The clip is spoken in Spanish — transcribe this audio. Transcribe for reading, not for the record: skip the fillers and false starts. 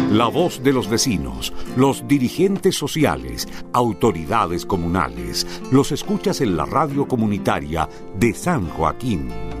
La voz de los vecinos, los dirigentes sociales, autoridades comunales. Los escuchas en la radio comunitaria de San Joaquín.